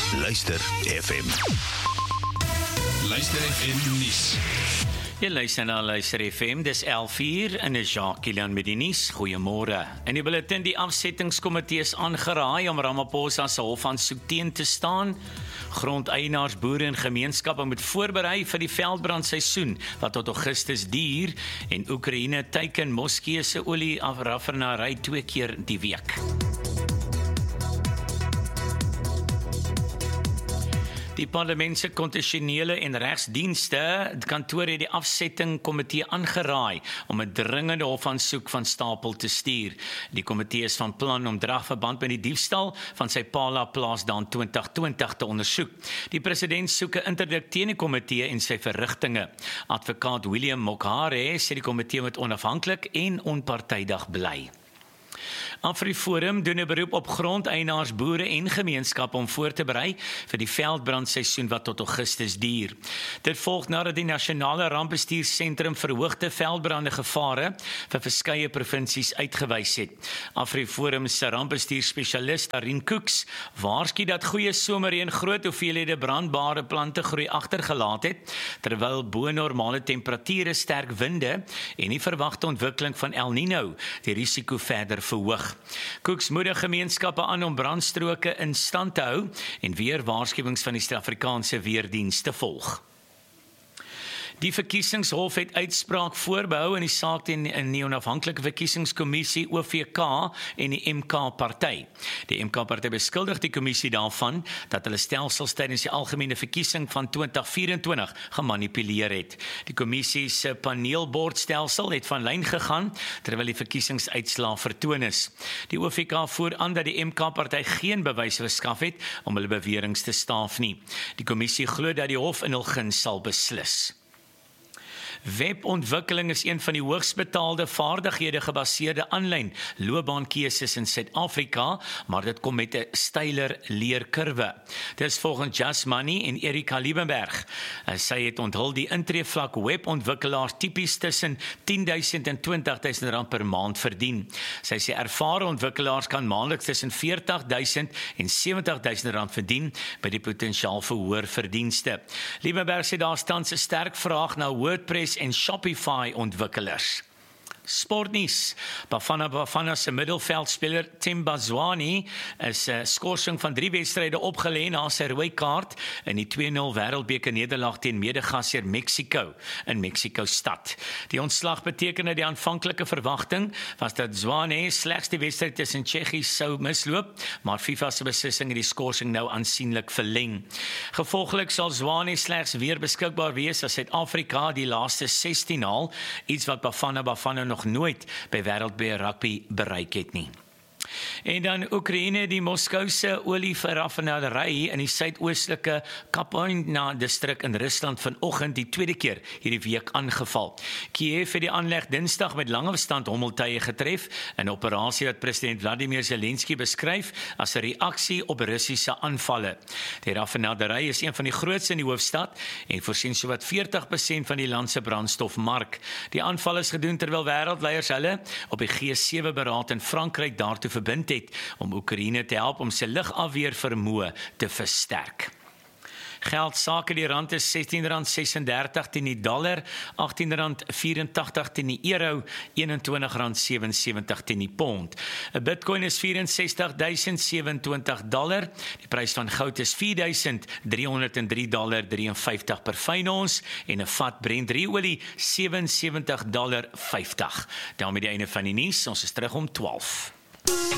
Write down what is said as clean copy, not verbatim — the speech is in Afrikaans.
Luister FM. Luister FM nuus. Jy luister na Luister FM, dis 11:00 en is Jacques Kilian met die nuus. Goeiemôre. In die bulletin, die afsettingskomitee is aangeraai om Ramaphosa se hofaansoek teen te staan. Grondeienaars, boere en gemeenskappe moet voorberei vir die veldbrandseisoen wat tot Augustus duur en Oekraïne teiken Moskee se olie-raffinery 2 keer die week. Die parlement se konstitusionele en regsdienste kantoor het die afsettingkomitee aangeraai om 'n dringende hofaansoek van stapel te stuur. Die komitee is van plan om dragverband met die diefstal van sy Pala plaasdaan 2020 te ondersoek. Die president soek 'n interdik teen die komitee en sy verrigtinge. Advokaat William Mokhare sê die komitee moet onafhanklik en onpartydig bly. AfriForum doen 'n beroep op grondeienaars, boere en gemeenskappe om voor te berei vir die veldbrandseisoen wat tot Augustus duur. Dit volg nadat die Nasionale Rampbestuursentrum verhoogde veldbrande gevare vir verskeie provinsies uitgewys het. AfriForum se rampbestuurspesialis Darren Cooks waarsku dat goeie somerreën groot hoeveelhede brandbare plante groei agtergelaat het, terwyl bo-normale temperature, sterk winde en die verwagte ontwikkeling van El Nino die risiko verder verhoog. Cooks moedig gemeenskappe aan om brandstroke in stand te hou en weer waarskuwings van die Suid-Afrikaanse weerdiens te volg. Die verkiesingshof het uitspraak voorbehou in die saak teen die onafhanklike verkiesingskommissie OVK en die MK-party. Die MK-party beskuldig die kommissie daarvan dat hulle stelsels tydens die algemene verkiesing van 2024 gemanipuleer het. Die kommissie se paneelbordstelsel het van lyn gegaan terwyl die verkiesingsuitslae vertoon is. Die OVK voer aan dat die MK-party geen bewyse verskaf het om hulle beweringe te staaf nie. Die kommissie glo dat die hof in hul guns sal beslis. Webontwikkeling is een van die hoogs betaalde vaardighede gebaseerde aanlyn loopbaankeuses in Suid-Afrika, maar dit kom met 'n steiler leerkurwe. Dis volgens Just Money en Erika Liebenberg. Sy het onthul die intreevlak webontwikkelaars tipies tussen 10.000 en 20.000 rand per maand verdien. Sy sê ervare ontwikkelaars kan maandeliks tussen 40.000 en 70.000 rand verdien by die potensiaal vir hoër verdienste. Liebenberg sê daar staan 'n sterk vraag na WordPress en Shopify ontwikkelaars. Sportnuus. Bafana se middelveldspeler Tim Bazwani is 'n skorsing van 3 wedstryde opgelê na sy rooi kaart in die 2-0 wêreldbeker nederlaag teen medegasheer Mexico in Mexico-stad. Die ontslag beteken dat die aanvanklike verwagting was dat Zwane slegs die wedstryd tussen Tsjechië sou misloop, maar FIFA se beslissing het die skorsing nou aansienlik verleng. Gevolglik sal Zwane slegs weer beskikbaar wees as Suid-Afrika die laaste 16 haal, iets wat Bafana nog nooit by wêreldbeker rugby bereik het nie. En dan Oekraïne, die Moskouse olie-raffinery in die suidoostelike Kapyna distrik in Rusland vanoggend die tweede keer hierdie week aangeval. Kiev het die aanleg Dinsdag met langafstand hommeltuie getref, 'n operasie wat president Vladimir Zelensky beskryf as 'n reaksie op Russiese aanvalle. Die raffinery is een van die grootste in die hoofstad en voorsien sowat 40% van die land se brandstofmark. Die aanval is gedoen terwyl wêreldleiers hulle op die G7 beraad in Frankryk daartoe verbind het om Oekraïne te help om sy lugafweer vermoë te versterk. Geldsake, die rand is R16.36 teen die dollar, R18.84 teen die euro, R21.77 teen die pond. 'n Bitcoin is $64,027. Die prys van goud is $4,303.53 per fyn ons en 'n vat Brent olie $77.50. Daarmee die einde van die nuus. Ons is terug om 12.